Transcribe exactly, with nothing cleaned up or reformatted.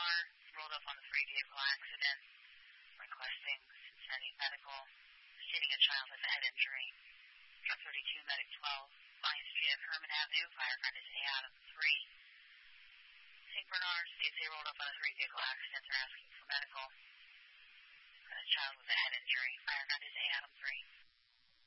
rolled up on the three vehicle accident, requesting Cincinnati Medical, stating a child with a head injury. Truck thirty-two, Medic twelve, Vine Street and Herman Avenue, firefighter is A. Adam three. Saint Bernard states they rolled up on a three vehicle accident, they're asking for medical. A child with a head injury, firefighter is A. Adam three.